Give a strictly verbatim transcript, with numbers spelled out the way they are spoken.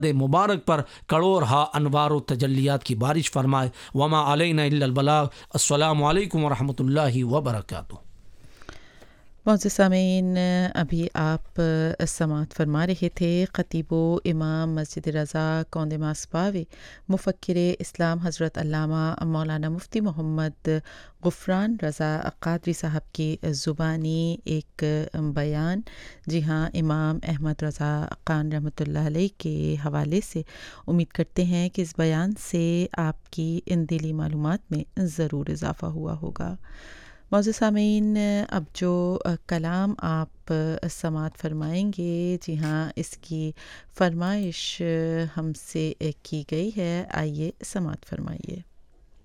मुबारक पर करोड़ हा अनवार व तजल्लियात की बारिश फरमाए। वमा अलैना इल्लल बलाग। अस्सलामु अलैकुम व रहमतुल्लाहि व बरकातुहू। मोअज़्ज़िज़ सामीन, अभी आप समाअत फरमा रहे थे ख़तीब व इमाम मस्जिद रज़ा कौंद मासपावे मुफ़क्किर इस्लाम हज़रत अल्लामा मौलाना मुफ्ती मोहम्मद ग़ुफ़रान रज़ा क़ादरी साहब की ज़ुबानी एक बयान। जी हाँ, इमाम अहमद रज़ा ख़ान रहमतुल्लाह अलैह के हवाले से। उम्मीद करते हैं कि इस बयान से आपकी इन दिली मालूमात में ज़रूर इज़ाफ़ा हुआ होगा। मौजूद सामीन, अब जो कलाम आप समाअत फरमाएंगे, जी हाँ, इसकी फरमाइश हमसे की गई है। आइए समाअत फरमाइए।